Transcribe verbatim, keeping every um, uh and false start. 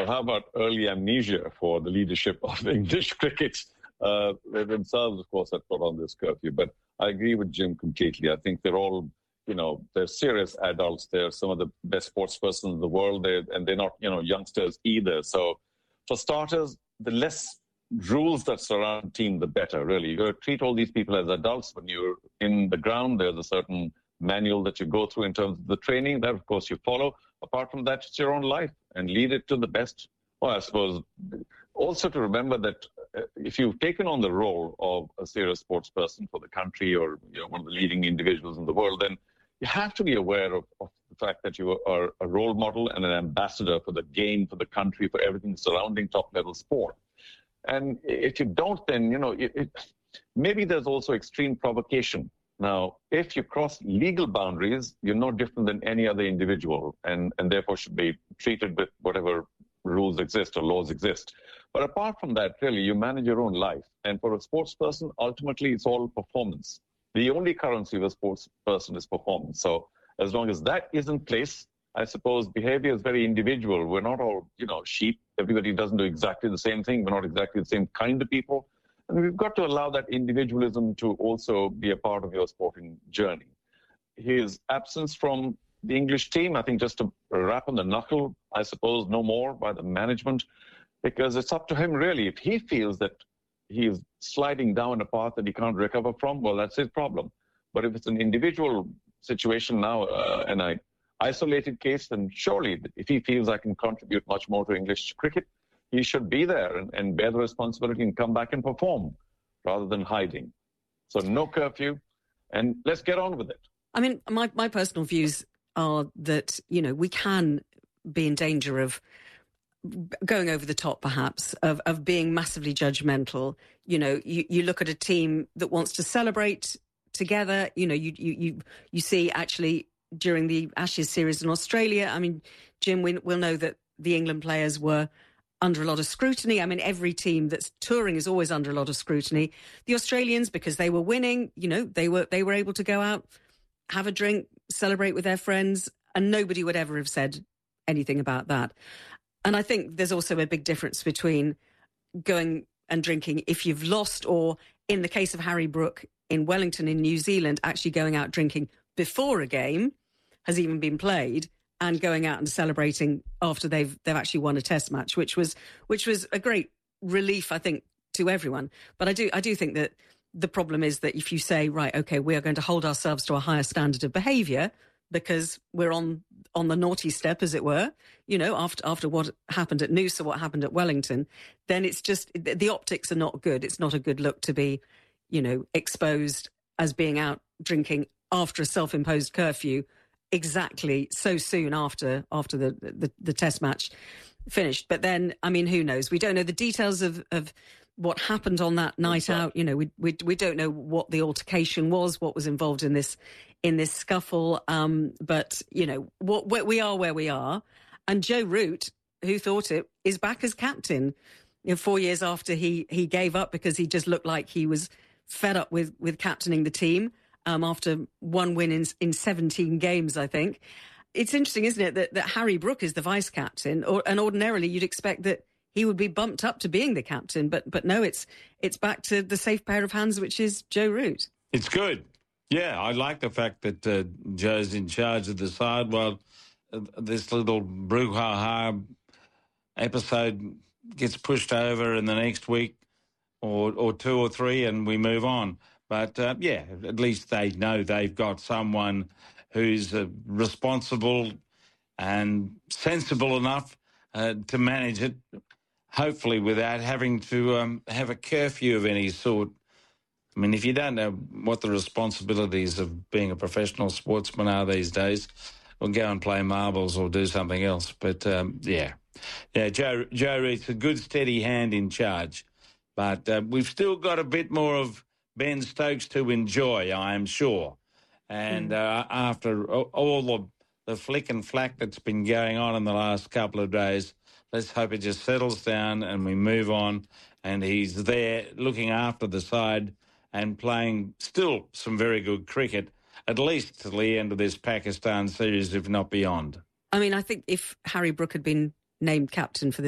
how about early amnesia for the leadership of English cricket? Uh, they themselves, of course, have put on this curfew. But I agree with Jim completely. I think they're all, you know, they're serious adults. They're some of the best sports persons in the world. They're, and they're not, you know, youngsters either. So for starters, the less rules that surround the team, the better, really. You've got to treat all these people as adults. When you're in the ground, there's a certain manual that you go through in terms of the training that, of course, you follow. Apart from that, it's your own life and lead it to the best. Well, I suppose also to remember that uh, if you've taken on the role of a serious sports person for the country or you know, one of the leading individuals in the world, then you have to be aware of, of the fact that you are a role model and an ambassador for the game, for the country, for everything surrounding top-level sport. And if you don't, then, you know, it, it, maybe there's also extreme provocation. Now, if you cross legal boundaries, you're no different than any other individual and, and therefore should be treated with whatever rules exist or laws exist. But apart from that, really, you manage your own life. And for a sports person, ultimately, it's all performance. The only currency of a sports person is performance. So as long as that is in place, I suppose behavior is very individual. We're not all, you know, sheep. Everybody doesn't do exactly the same thing. We're not exactly the same kind of people. And we've got to allow that individualism to also be a part of your sporting journey. His absence from the English team, I think just a rap on the knuckle, I suppose, no more by the management, because it's up to him, really. If he feels that he is sliding down a path that he can't recover from, well, that's his problem. But if it's an individual situation now, uh, and an isolated case, then surely if he feels I can contribute much more to English cricket, he should be there and, and bear the responsibility and come back and perform rather than hiding. So no curfew, and let's get on with it. I mean, my, my personal views are that, you know, we can be in danger of going over the top, perhaps, of, of being massively judgmental. You know, you, you look at a team that wants to celebrate together. You know, you you you, you see actually during the Ashes series in Australia, I mean, Jim, we, we'll know that the England players were under a lot of scrutiny. I mean, every team that's touring is always under a lot of scrutiny. The Australians, because they were winning, you know, they were they were able to go out, have a drink, celebrate with their friends, and nobody would ever have said anything about that. And I think there's also a big difference between going and drinking if you've lost, or in the case of Harry Brook in Wellington in New Zealand, actually going out drinking before a game has even been played, and going out and celebrating after they've they've actually won a test match, which was which was a great relief, I think, to everyone. But I do I do think that the problem is that if you say, right, OK, we are going to hold ourselves to a higher standard of behaviour because we're on on the naughty step, as it were, you know, after after what happened at Noosa, what happened at Wellington, then it's just the optics are not good. It's not a good look to be, you know, exposed as being out drinking after a self-imposed curfew exactly so soon after after the, the, the test match finished. But then, I mean, who knows? We don't know the details of, of what happened on that night exactly. out. You know, we, we we don't know what the altercation was, what was involved in this in this scuffle. Um, but, you know, what, what we are where we are. And Joe Root, who thought it, is back as captain, you know, four years after he he gave up because he just looked like he was fed up with, with captaining the team. Um, after one win in, in seventeen games, I think. It's interesting, isn't it, that, that Harry Brook is the vice-captain, or, and ordinarily you'd expect that he would be bumped up to being the captain, but but no, it's it's back to the safe pair of hands, which is Joe Root. It's good. Yeah, I like the fact that uh, Joe's in charge of the side. Well, uh, this little brouhaha episode gets pushed over in the next week or, or two or three and we move on. But, uh, yeah, at least they know they've got someone who's uh, responsible and sensible enough uh, to manage it, hopefully without having to um, have a curfew of any sort. I mean, if you don't know what the responsibilities of being a professional sportsman are these days, well, go and play marbles or do something else. But, um, yeah, yeah, Joe, Joe Root's a good, steady hand in charge. But uh, we've still got a bit more of Ben Stokes to enjoy, I am sure. And uh, after all the, the flick and flack that's been going on in the last couple of days, let's hope it just settles down and we move on. And he's there looking after the side and playing still some very good cricket, at least till the end of this Pakistan series, if not beyond. I mean, I think if Harry Brook had been named captain for the